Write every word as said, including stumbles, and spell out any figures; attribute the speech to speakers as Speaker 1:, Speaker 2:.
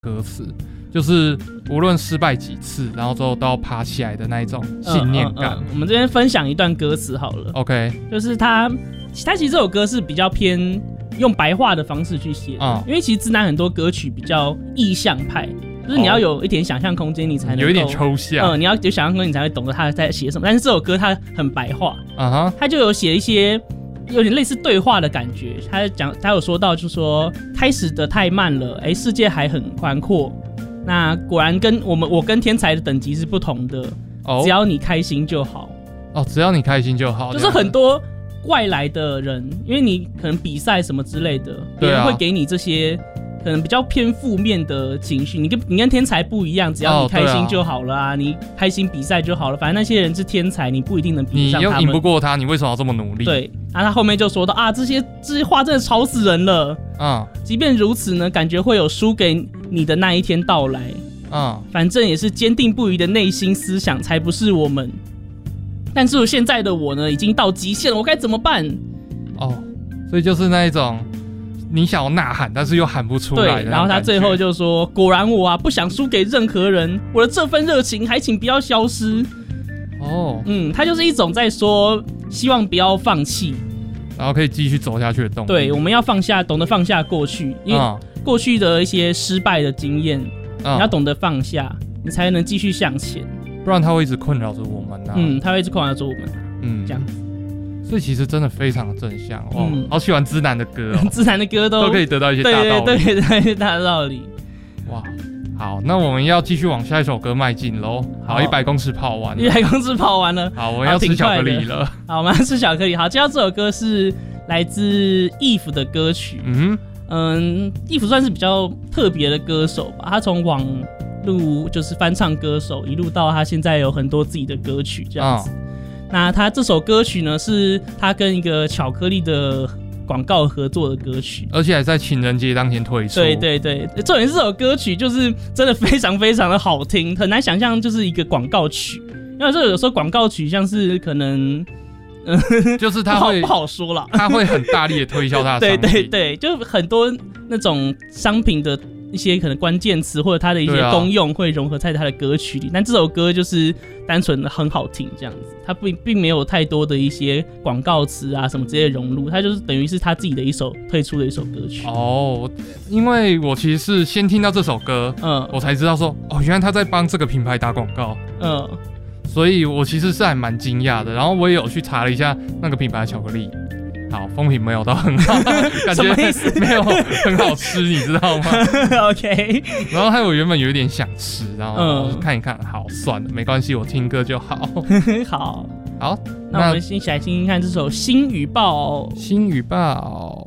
Speaker 1: 歌词，就是无论失败几次，然后之后都要爬起来的那一种信念感。嗯嗯嗯、
Speaker 2: 我们这边分享一段歌词好了。
Speaker 1: OK，
Speaker 2: 就是他，他其实这首歌是比较偏用白话的方式去写的，嗯、因为其实直男很多歌曲比较意象派。就是你要有一点想象空间，你才能够、
Speaker 1: 有一点抽象。
Speaker 2: 嗯，你要有想象空间，你才会懂得他在写什么。但是这首歌它很白话，啊哈，他就有写一些有点类似对话的感觉。他讲，他有说到，就说开始的太慢了，哎、欸，世界还很宽阔。那果然跟我们我跟天才的等级是不同的。哦，只要你开心就好。
Speaker 1: 哦，只要你开心就好。
Speaker 2: 就是很多外来的人，因为你可能比赛什么之类的，别人会给你这些。可能比较偏负面的情绪，你跟你跟天才不一样，只要你开心就好了 啊, 啊你开心比赛就好了。反正那些人是天才，你不一定能比上他们。
Speaker 1: 你又赢不过他，你为什么要这么努力？
Speaker 2: 对，然后他后面就说到啊，这些这些话真的吵死人了。嗯，即便如此呢，感觉会有输给你的那一天到来。嗯，反正也是坚定不移的内心思想才不是我们。但是现在的我呢，已经到极限了，我该怎么办？
Speaker 1: 哦，所以就是那一种。你想要呐喊，但是又喊不出来的。
Speaker 2: 对，然后他最后就说：“果然我啊，不想输给任何人，我的这份热情还请不要消失。”哦，嗯，他就是一种在说，希望不要放弃，
Speaker 1: 然后可以继续走下去的动力。
Speaker 2: 对，我们要放下，懂得放下过去，因为过去的一些失败的经验，嗯、你要懂得放下，你才能继续向前。
Speaker 1: 不然他会一直困扰着我们啊。
Speaker 2: 嗯，他会一直困扰着我们。嗯，这样子。
Speaker 1: 所以其实真的非常正向哦，嗯、好喜欢知男的歌哦，
Speaker 2: 知男的歌都
Speaker 1: 都可以得到一些大道理，
Speaker 2: 对对对对，大道理。
Speaker 1: 哇，好，那我们要继续往下一首歌迈进喽。好，一百公尺跑完了，
Speaker 2: 一百公尺跑完了。
Speaker 1: 好，我们要吃巧克力了。
Speaker 2: 好，我们要吃巧克力。好，接下来这首歌是来自 Eve 的歌曲。嗯嗯 ，Eve 算是比较特别的歌手吧，他从网路就是翻唱歌手，一路到他现在有很多自己的歌曲这样子。哦，那他这首歌曲呢，是他跟一个巧克力的广告合作的歌曲，
Speaker 1: 而且还在情人节当天推出。
Speaker 2: 对对对，重点是这首歌曲就是真的非常非常的好听，很难想象就是一个广告曲，因为这有时候广告曲像是可能，嗯，
Speaker 1: 就是他会
Speaker 2: 不好, 不好说啦，
Speaker 1: 他会很大力的推销他的商品。
Speaker 2: 对对对，就很多那种商品的。一些可能关键词或者它的一些功用会融合在它的歌曲里，啊、但这首歌就是单纯的很好听这样子，它并并没有太多的一些广告词啊什么这些融入，它就是等于是他自己的一首推出的一首歌曲。
Speaker 1: 哦，因为我其实是先听到这首歌，嗯，我才知道说，哦，原来他在帮这个品牌打广告，嗯，所以我其实是还蛮惊讶的。然后我也有去查了一下那个品牌的巧克力。好，风评没有到很好，感觉没有很好吃，你知道吗
Speaker 2: ？OK。
Speaker 1: 然后还有原本有一点想吃，然后看一看，好，算了，没关系，我听歌就好。
Speaker 2: 好，
Speaker 1: 好，
Speaker 2: 那我们先一起来听听看这首《星语报》。
Speaker 1: 星语报。